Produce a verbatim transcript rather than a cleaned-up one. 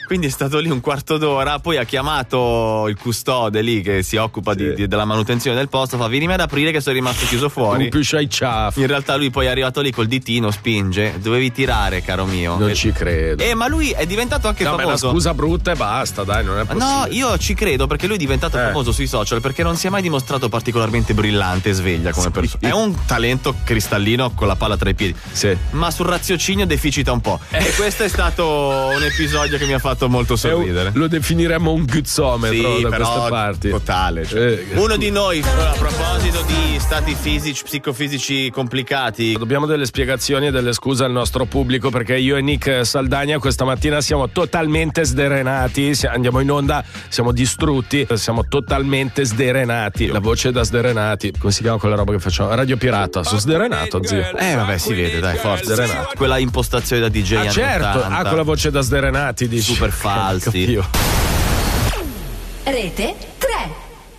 Quindi è stato lì un quarto d'ora, poi ha chiamato il custode lì che si occupa sì. di, di, della manutenzione del posto, fa vienimi ad aprire che sono rimasto chiuso fuori. Un più c'hai ciaf. In realtà lui poi è arrivato lì col ditino, spinge, dovevi tirare caro mio. Non e, ci credo. Eh ma lui è diventato anche no, famoso. Ma una scusa brutta e basta, dai, non è possibile. No, io ci credo perché lui è diventato eh. famoso sui social perché non si è mai dimostrato particolarmente brillante e sveglia come sì. persona. È un talento cristallino con la palla tra i piedi. Sì. Ma sul raziocinio deficita un po'. Eh. E questo è stato un episodio che mi ha fatto molto sorridere. Lo definiremmo un guzzometro sì, da però queste parti. Totale. Cioè. Eh. Uno di noi, a proposito di stati fisici, psicofisici complicati. Dobbiamo delle spiegazioni e delle scuse al nostro pubblico perché io e Nick Saldagna questa mattina siamo totalmente sderenati. Andiamo in onda, siamo distrutti, siamo totalmente sderenati. La voce da sderenati. Come si chiama quella roba che facciamo? Radio Pirata. Sono sderenato, zio. Eh, vabbè, si vede, dai, forza. Sderenato. Quella impostazione da D J. Ah, certo, ah, con la voce da sderenati, dici. Super falsi. Rete tre.